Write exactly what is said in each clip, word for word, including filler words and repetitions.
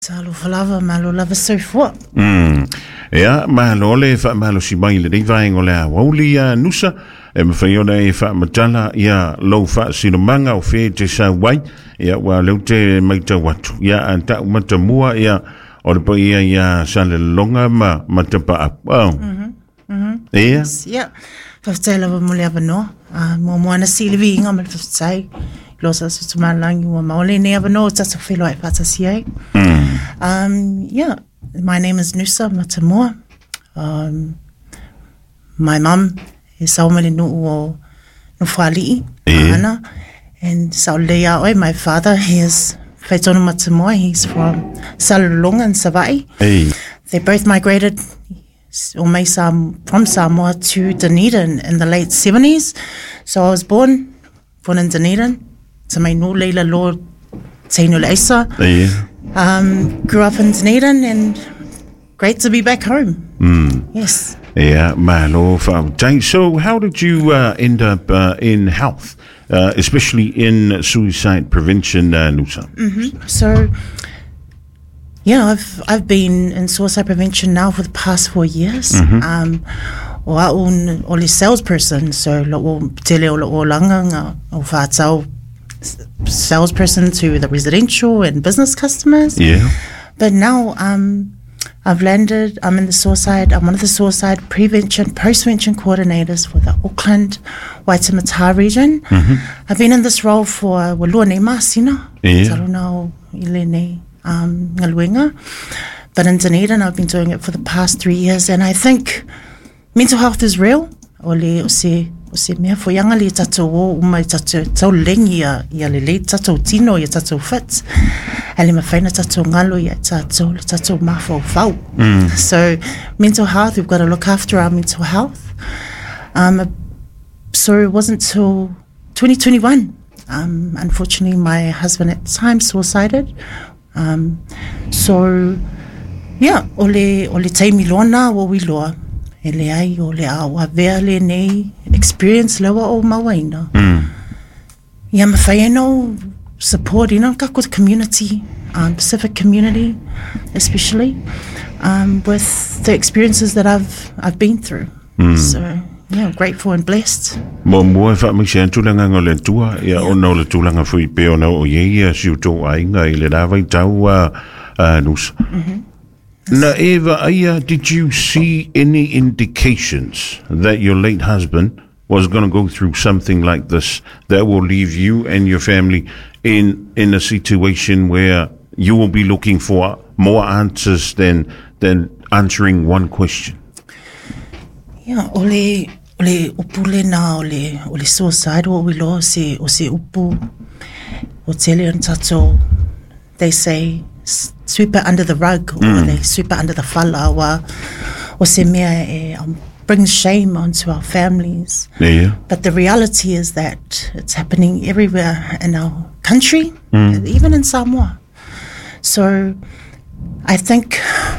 Salo falava malo lava soifua. Mm. Ja, malo le fa malo si mai le dei vai ngole a woli a nusa e me fai ona e fa matala ia lo fa sino manga o fe te sa wai ia wa le te mai te watu ia anta mata mua ia o le ia ia sa le longa ma mata pa oh Mhm. Mhm. ia Ja. Faftai lava mole ava no. Ah, mo mo ana si levi inga mal faftai. Losa su tuma langi wa maole ne ava no tata felo ai pata si ai. mm Um, yeah, my name is Nusa Matamoa. Um, my mum is Saumele Nu'u Nufuali'i, Yeah. Ana. And Saulea Oi, my father, he is Faitonu Matamoa. He's from Salulunga and Savai. ei They both migrated or may some, from Samoa to Dunedin in the late seventies. So I was born, born in Dunedin. So my no leila Lord Tainul Asa. ia Um, grew up in Dunedin and great to be back home. mm Yes. Yeah, malo fa tai. So how did you uh, end up uh, in health, uh, especially in suicide prevention, uh, Nusa? So, yeah, I've I've been in suicide prevention now for the past four years. Um, o aun o le salesperson, so lo o tele o lo o langa nga o whātau salesperson to the residential and business customers. Yeah. But now um, I've landed, I'm in the suicide, I'm one of the suicide prevention, post-prevention coordinators for the Auckland, Waitemata region. I've been in this role for, walua nei māsina, Yeah. taruna o ile nei um, ngaluenga. But in Dunedin, I've been doing it for the past three years, and I think mental health is real. O le, o se, o se mea fo yanga le tatou o umai tatou tau lengi ia, ia le le tatou tino ia tatou fit. A le mawhaina tatou ngalo ia tatou, le tatou mafo whau. So mental health, we've got to look after our mental health. Um, so it wasn't till twenty twenty-one. Um, unfortunately, my husband at the time suicided. Um, so, yeah, o le, o le teimi lona o wiloa. E le ai o le awa vea le nei experience lewa o mawaina. Mm. Ia mawhai no support ina kako the community, um, Pacific community especially, um, with the experiences that I've I've been through. So, yeah, grateful and blessed. Mo mo fa mi se tulanga ngole tua ia ona le tulanga fui pe ona o ye ia si to ai nga ile da vai tau a Nusa. Na Eva, Aya, did you see any indications that your late husband was going to go through something like this that will leave you and your family in in a situation where you will be looking for more answers than than answering one question? Yeah, ole ole upu le na ole ole suicide o wilo se o se upu o tele an tato. They say s- sweep it under the rug, or they sweep it under the fala, wa o se mea e um, brings shame onto our families. Yeah. But the reality is that it's happening everywhere in our country, even in Samoa. So I think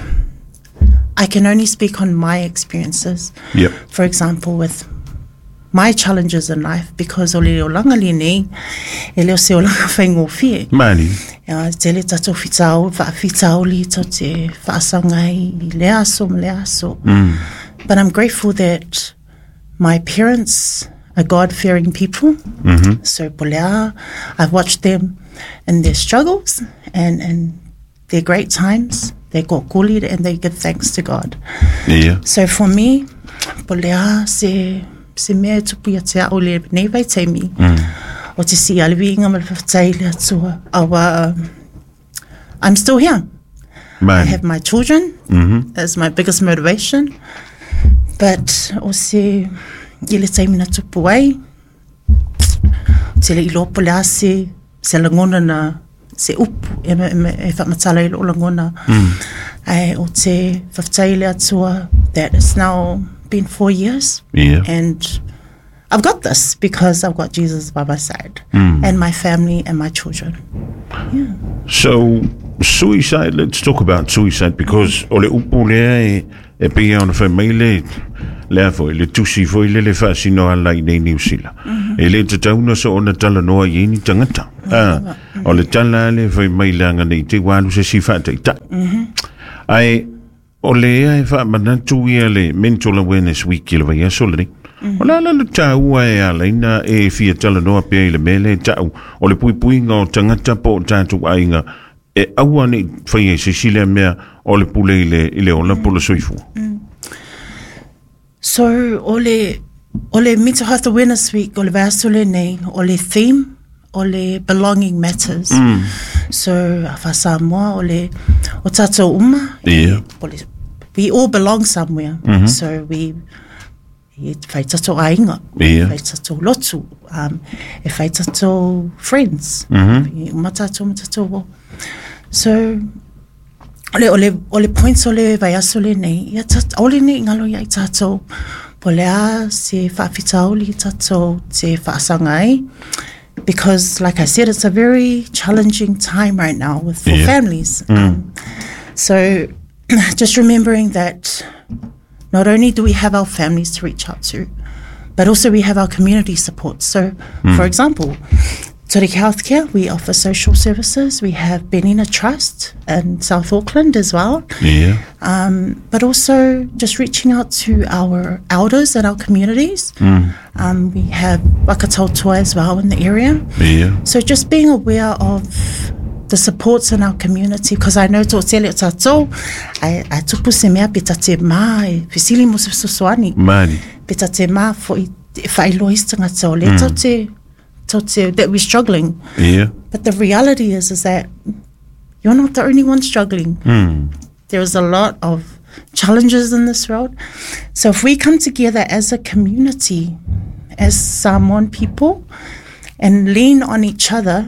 I can only speak on my experiences. Yep. For example, with my challenges in life, because o le o langa li nei, e leo se o langa whaingo fie. Mani. Ia, te le tatou whitao, whaawhitao li tau te whaasangai i le aso, ma le aso. But I'm grateful that my parents are God-fearing people. So polea, I've watched them in their struggles and, and their great times. They got kuli and they give thanks to God. Yeah. So for me, polea se se mea tupu ia te ao le nei vai teimi. O te si aliwi inga ma le whawhtai le atua. Awa, um, I'm still here. I Mani. have my children. That's my biggest motivation. But o se i le teimi na tupu ai, te le ilopo le ase, se langona na se upu, e, me, me, e whamatala i lo langona. Ai o te whawhtai le atua, that it's now been four years. Yeah. And I've got this because I've got Jesus by my side and my family and my children. So, suicide, let's talk about suicide because ole upu lea e, e pia ona whai mai le, lea foi le tusi foi le le fasino ala i nei New Zealand e le te tauna so ona tala noa i ni tangata ah o le tala le foi mai langa nei te walu se si fa te ta ai o le ai fa manatu ia le mental awareness week le vai so le o la la ta ua e ala ina e fia tala noa pe le mele ta o le pui pui nga o tangata po tatu ainga e aua nei fai e se sile mea o le pule i le, i le ona pula soifu. Mm. So, o le, o le Mental Health Awareness Week, o le vasole nei, o le theme, o le belonging matters. Mm. So, a wha Samoa, o le, o tatou uma. Yeah. O le, we all belong somewhere. Mm-hmm. So, we, e whai tatou ainga. Yeah. Whai tatou lotu. Um, e whai tatou friends. Mm-hmm. E uma tatou, uma tatou wo. So, ole ole ole points ole vai asole nei ia tat ole nei ngalo ia tato polea se fa fitauli tato se fa sangai because like I said it's a very challenging time right now with for yeah. families mm. um, so just remembering that not only do we have our families to reach out to but also we have our community support so mm. for example Toriki Healthcare, we offer social services. We have Benina Trust in South Auckland as well. Yeah. Um, but also just reaching out to our elders and our communities. Mm. Um, we have Wakatautua as well in the area. Yeah. So just being aware of the supports in our community, because I know to tele tato, I I tupu se mea pita te ma e fisili mo se sosoani. Mani. Pita te ma fo i whailois tangata o le tau te that we're struggling. Yeah. But the reality is is that you're not the only one struggling. Mm. There's a lot of challenges in this world. So if we come together as a community, as Samoan people, and lean on each other,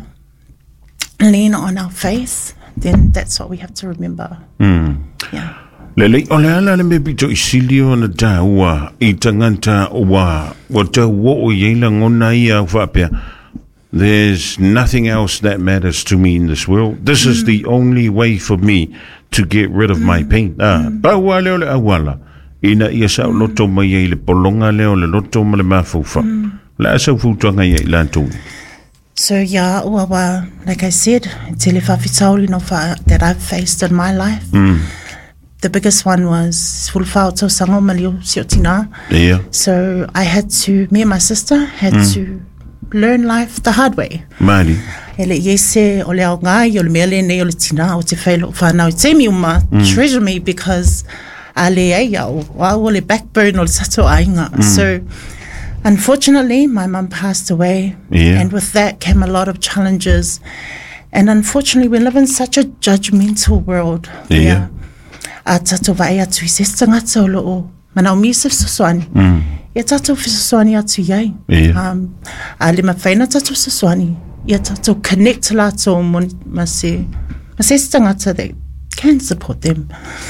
lean on our faith, then that's what we have to remember. Mm. Yeah. Le le o le ala le me pito i sili o na ta ua I tanganta ua o ta ua o yeila ngona ia whapea. There's nothing else that matters to me in this world. This mm. is the only way for me to get rid of mm. my pain. Ah, mm. pa ua leo le awala. Ina ia sa mm. loto mai ei le polonga leo le loto ma le mafufa. Mm. Le asa futuanga ia ilan tu. So yeah, ua wa, like I said, te le whawhitauri no wha that I've faced in my life. Mm. The biggest one was fulfao tau sango malio siotina. Yeah. So I had to, me and my sister had mm. to learn life the hard way. Mani. Ele yese o le au ngai o le mele nei o le tina o te whailo whanau te mi uma mm. treasure me because a le ai au o le backbone o le sato ainga. Mm. So unfortunately my mum passed away yeah. and with that came a lot of challenges and unfortunately we live in such a judgmental world. Yeah. A tato vai atu I se tangata o loo manau mi se sosoani mm. ia tato fisosoani atu iai yeah. um, a le mawhaina tato sosoani ia tato connect lato ma se ma se tangata that can support them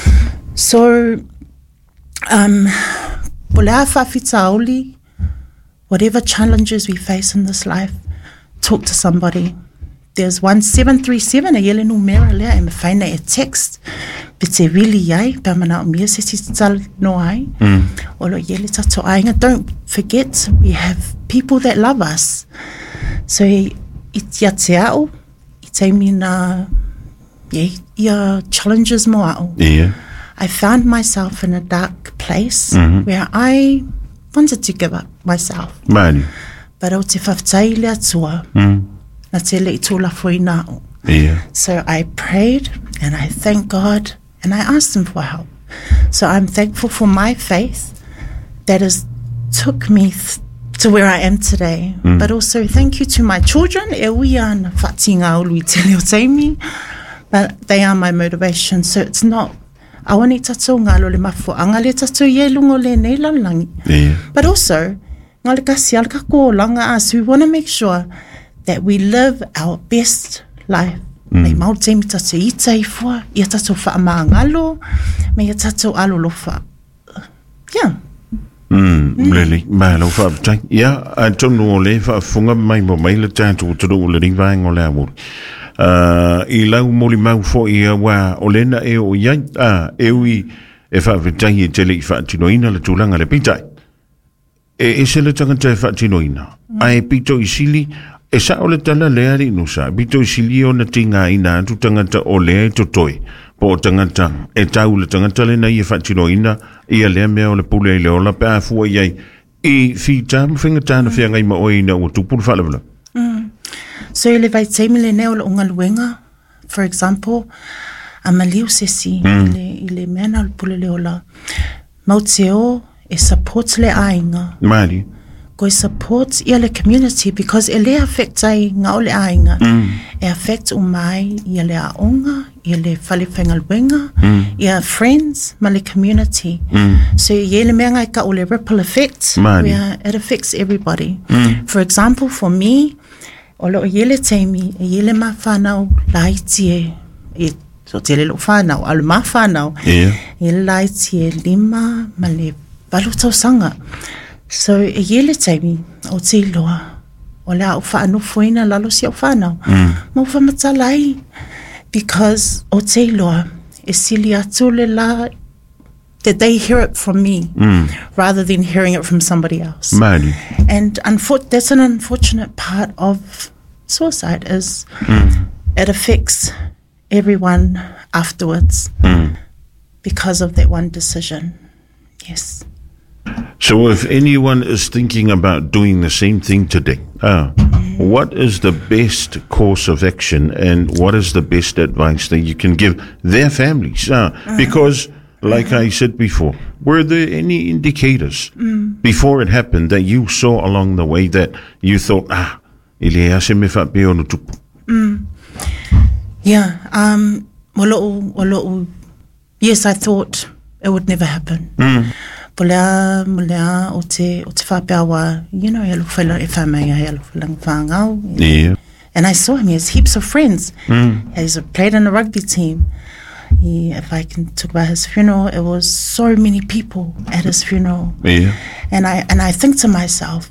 so um, pole a whawhita auli whatever challenges we face in this life talk to somebody. There's one seven three seven, a yele numero lea, e me whaina e text, pe te wili ai, pe mana o mia se si tal no ai, mm. o lo yele tato ainga. Don't forget, we have people that love us. So, i tia te au, I te mina, yeah, ia challenges mo au. Yeah. I found myself in a dark place mm-hmm. where I wanted to give up myself. Mani. But o te whaftai lea tua, mm. na te le tula foi nao. Yeah. So I prayed and I thanked God and I asked him for help. So I'm thankful for my faith that has took me th- to where I am today. Mm. But also thank you to my children. E ui ana whatinga ulu I te leo teimi. But they are my motivation. So it's not awani tatou ngalo le mafu anga le tatou ye lungo le nei lalangi. Yeah. But also ngale kasi alka ko langa as we want to make sure that we live our best life. Mm. Nei mau te mi tatou I tai fua, ia tatou wha maangalo, me ia tatou alo lofa. Yeah. Mm, mm. Lele, mai lo wha tai. Ia, a tonu o le wha funga mai mo mai le tātou turu o le ringwai ngō le amuri. Uh, I lau moli mau fo I a wā o lena e o iai, uh, e ui e whaawetai e tele i whaatinoina le tūlanga le pitai. E e se le tangata e whaatinoina. Ai pito i sili, e sa o le tala lea ri nusa, pito i sili o na tinga ina atu tangata o lea i totoi. Po o tangata, e tau le tangata le na i e whaatinoina, i a lea mea o le pule i le ola, pe a fua iai, i whita mwhinga tāna whia ngai ma oina o tupuru whalawala. So i le vai teimi le neo le unga luenga, for example, a maliu se si, mm. ile, ile mena le pule le ola. Mau te o, e support le ainga. Mari. Ko e support ia le community, because e le affect ai ngā o le ainga. Mm. E affect o mai ia le aonga, ia le whale whenga luenga, mm. ia friends, ma le community. Mm. So ia le mea ngai ka o le ripple effect, Mari. where it affects everybody. Mm. For example, for me, o lo iele teimi, e iele ma whanau laiti e, e so te le lo whanau, alu ma whanau, Yeah. e laiti e lima, ma le walu tau sanga. So e iele teimi, o te iloa, o le au whaanu fuina lalo si au whanau, Mm. ma whamatalai, because o te iloa, e sili atu le la, that they hear it from me, Mm. rather than hearing it from somebody else. Mari. And unfor- that's an unfortunate part of suicide is Mm. it affects everyone afterwards Mm. because of that one decision. Yes. So if anyone is thinking about doing the same thing today, uh, what is the best course of action and what is the best advice that you can give their families? Uh, because, like I said before, were there any indicators before it happened that you saw along the way that you thought, ah, ile ase me whapea ono tupu? Yeah. Um, walo, walo, yes, I thought it would never happen. Mm. Polea, molea, o te, o te whapea wa, you know, e whaila e whamea, e whaila whangau. Yeah. And I saw him, he has heaps of friends. Mm. He's played in a rugby team. He, if I can talk about his funeral, it was so many people at his funeral. Yeah. And I and I think to myself,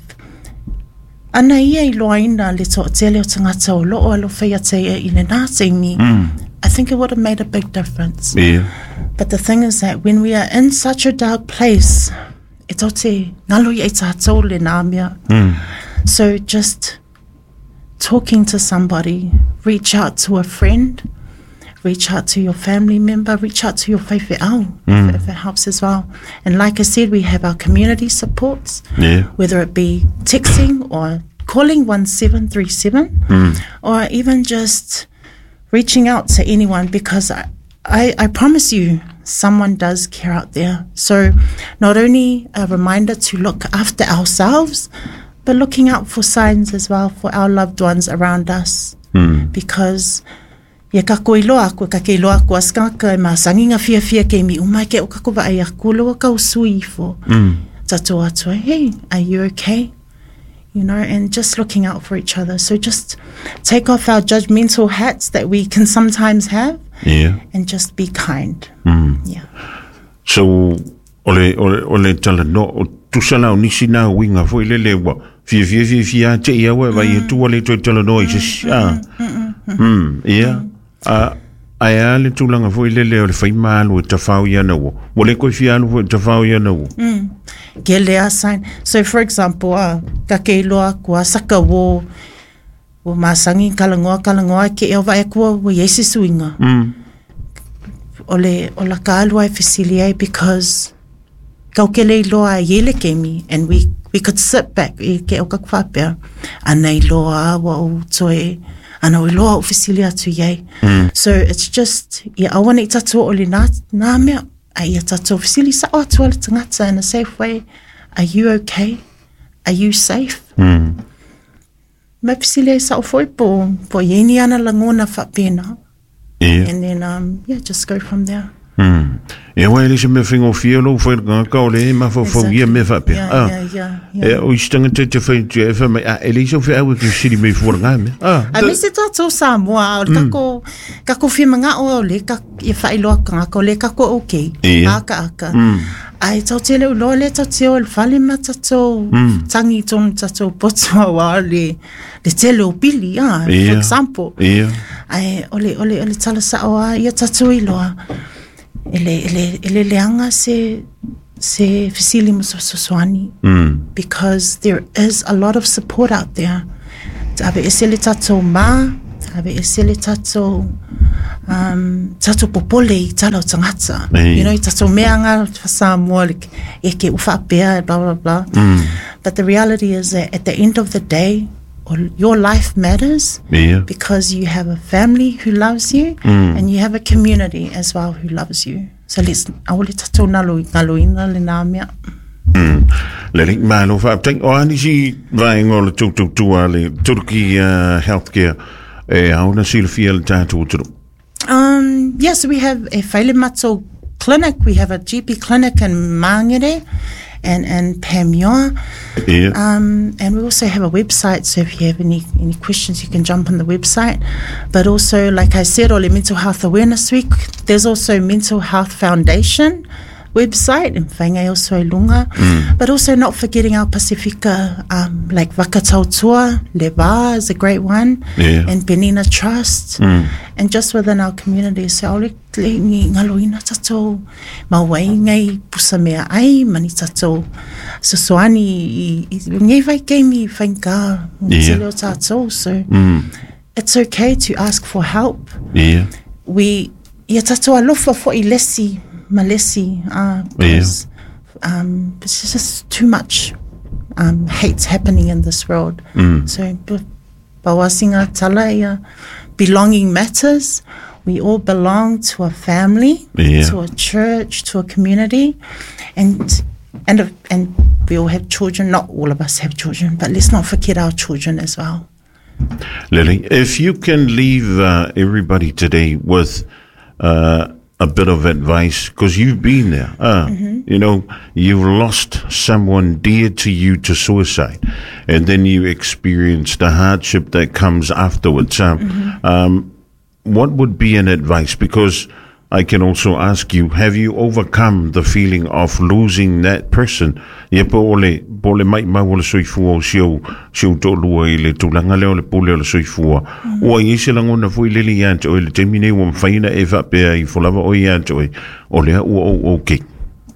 ana ia I loa ina le to tele o tangata o loo alo whaia te i le nātei mi. Mm. I think it would have made a big difference. Yeah. But the thing is that when we are in such a dark place, e tau te ngalo i e tātou le nā mea. Mm. So just talking to somebody, reach out to a friend, reach out to your family member, reach out to your whaiwhe au, Mm. if, if it helps as well. And like I said, we have our community supports, Yeah. whether it be texting or calling one seven three seven, Mm. or even just reaching out to anyone, because I, I, I promise you, someone does care out there. So not only a reminder to look after ourselves, but looking out for signs as well for our loved ones around us. Mm. Because ia kako iloa aku, ka ke iloa aku askaka e masangi ngā fia fia ke mi umai ke o kako wa ai aku loa ka usui fo. Mm. Tato atua, hey, are you okay? You know, and just looking out for each other. So just take off our judgmental hats that we can sometimes have Yeah. and just be kind. Mm. Yeah. So, ole, ole, ole tala no, o tusala o nisi nā winga fo ile le wa, fia fia fia fia te ia wa, vai e tu ole toi tala no i se, ah, mm, yeah, a, ai a le tūlanga fo ile le o le whai mālu e tawhau ia na wo, wale koe fia alu fo e tawhau ia na wo. Mm. Ke lea sign. So for example, uh, ka ke iloa kua saka wo, wo masangi kalangoa kalangoa ke eo vai kua wo yeisi suinga. Mm. Ole, ola ka alua e whesiliai because kau ke le iloa e yele ke mi, and we, we could sit back i ke o kakwhapea, ana iloa wa o toe, ana o iloa o whesilia atu iei. Mm. So it's just, ia awana I tatua o le nā, nā mea, a ia tatua whesili sa o atua le tangata in a safe way. Are you okay? Are you safe? Mm. Ma whesili sa o foi po, po ieni ana langona whapena. Yeah. And then, um, yeah, just go from there. Mm. E wai le se me whingo fia lo fai ngā kau le e ma fo fo ia me whapea. Yeah, Ah. yeah, yeah, E yeah. o istanga te te whai te e whai mai, a e le iso whai awe ki siri me fuara ngā me. Ah. A me se tātou Samoa, o kako, kako whimanga o le, ka, i whailoa ka ngako, le kako okay, Ia. aka aka. Mm. Ai tau te leo loa le tau te o le whale ma tatou, Mm. tangi tonu tatou potua wa le, le te leo pili, ah, Ia. for example. Ia. Ai, ole, ole, ole tala sa o a, ia tatou i loa. ele ele ele leanga se se fisili Mososwani Mm. because there is a lot of support out there. Tabe esele tato ma, tabe esele tato um tato popole talo tangata. Hey. You know, tato meanga fasa mo like eke ufa bea blah blah blah. Mm. But the reality is that at the end of the day, your life matters Yeah. because you have a family who loves you Mm. and you have a community as well who loves you. So let's awole tato nalo ngaloina le na mea. Mm. Lele malo fa tang o ani si vai ngol tu tu tu ale Turkey uh, healthcare e auna silfiel tatu tu. Um, yes, we have a Whailematso clinic. We have a G P clinic in Mangere and, and Pamioa. Yeah. Um, and we also have a website, so if you have any, any questions, you can jump on the website. But also, like I said, Ole Mental Health Awareness Week, there's also Mental Health Foundation website in Whaingai also Lunga, Mm. but also not forgetting our Pacifica, um, like Wakatautua, Leva is a great one, Yeah. and Benina Trust, Mm. and just within our community. So I'll let ni ngaloina tato, mawai ngai pusa mea ai, mani tato, sosoani, ngai vai keimi whainka, Yeah. mutilo tato. So Mm. it's okay to ask for help. Yeah. We, ia tato alofa fo i lesi, malesi, uh, because um, it's just too much um, hate's happening in this world. Mm. So, b- bawasinga tala ia, belonging matters. We all belong to a family, Yeah. to a church, to a community, and and and we all have children. Not all of us have children, but let's not forget our children as well. Lily, if you can leave uh, everybody today with uh, a bit of advice, because you've been there, uh, Mm-hmm. you know, you've lost someone dear to you to suicide, and then you experience the hardship that comes afterwards. Um, Mm-hmm. um, what would be an advice? Because I can also ask you, have you overcome the feeling of losing that person? Ia po ole, po ole mai mai ole soifua o siau, siau tolua i le tūlanga leo le pule ole soifua. Ua i se langona fui lili iante o le temine ua mwhaina e whapea i wholava o iante o o lea ua o o ke.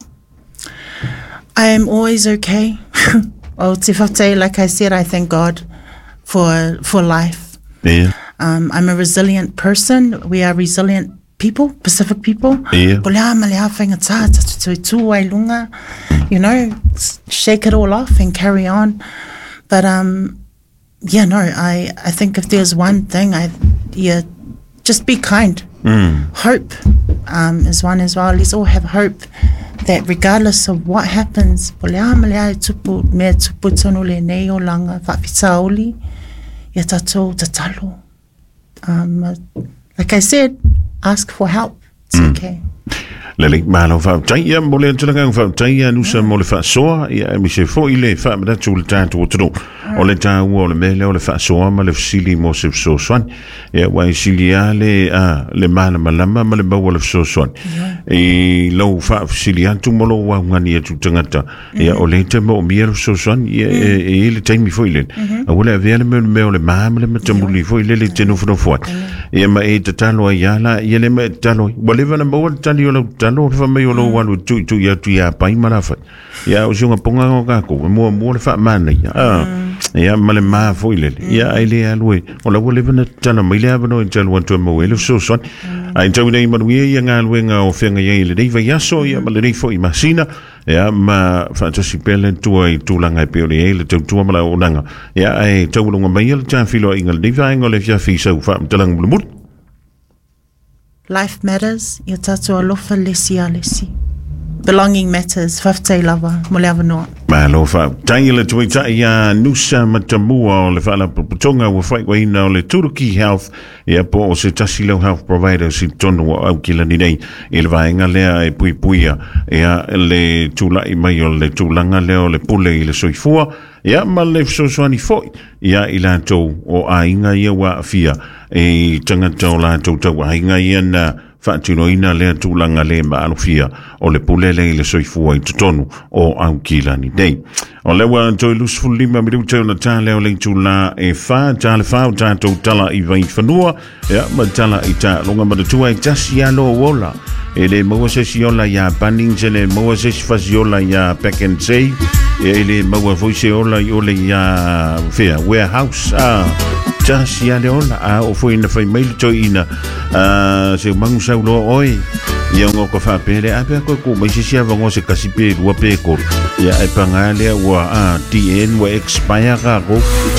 I am always okay. Oh, te whate, like I said, I thank God for for life. Yeah, Um, I'm a resilient person. We are resilient people, Pacific people. Yeah. Polea malea whainga tā, tatu tū ai lunga. You know, s- shake it all off and carry on. But um, yeah, no, I, I think if there's one thing, I yeah, just be kind. Mm. Hope um, is one as well. Let's all have hope that regardless of what happens, polea malea e tupu, mea tupu tonu le nei o langa, whawhita oli, ia tatou tatalo. Um, uh, like I said, ask for help. It's Mm. okay. Lele, malo whau taia, mo le tulanga whau taia, nusa mo le wha soa, ia mi se fo i le wha mada tu le tātu o tiro. O le tā ua o le mele o le wha soa, ma le fsili mo se fso swan. Ia wai sili a le, a, le mana malama, ma le bau o le fso swan. I lau wha fsili atu mo lo wa ngani atu tangata. Ia o le te mo o mia le fso swan, ia e e le taimi fo i le. A wale a vea le meo le meo le maa, ma le matamuli fo i le le tenu fno fuat. Ia ma e te talo a iala, ia le ma e talo. Walewa na maua tali o le talo, fa mai o lo walu tu tu ia tu ia pai mara fa. Ia o sunga ponga o kako, mo mo le fa mana ia. Ah. Ia male ma foi le. Ia ai le alwe. O la wale vana tala mai le avano en talo wantu mo ele so son. Ai tau nei manu ia nga alwe nga o fenga ia le dei vai aso ia male dei foi masina. Ia ma fa tasi pele tu ai tu langa pe ole ele tu tu mala o nanga. Ia ai tau lunga mai ele tan filo ingal dei vai ngole fia fi so fa talang bulmut. Life matters. Ia tatou alofa lesi a lesi. Belonging matters. Whawhtei lava. Mo le awanoa. Malo fa tangi le tui tai a nusa matamua o le whala putonga wa whai waina o le Turkey Health ia po o se Tasilo Health Provider si tonu o au kila ni nei i le vaenga lea e pui puia ia le tūlai mai o le tūlanga lea o le pule i le soifua ia ma le fsoswani foi ia i lātou o a inga ia wa fia e tangata o lātou tau a inga ia na whaatinoina lea tūlanga le maalofia o le pulele i le soifua i tutonu o au kilani dei. O lewa toi lusful lima mi rute ona tā leo le tūla e wha, tā le wha o tātou tala i vai whanua, ea ma tala i tā longa matatua i tasi alo o wola, e le maua sesi ola ia Bunnings, e le maua sesi fasi ola ia Pack and Save, e le maua voise ola i ole ia Fair Warehouse, a tasi ale ola, a o fo ina whai maili toi ina, a se mangu sau loa oi, ia ngoko whapere, a pia koe ko mai sesi avango se kasi pe rua pe koro, ia e pangale ua a T N wa expire ka ko,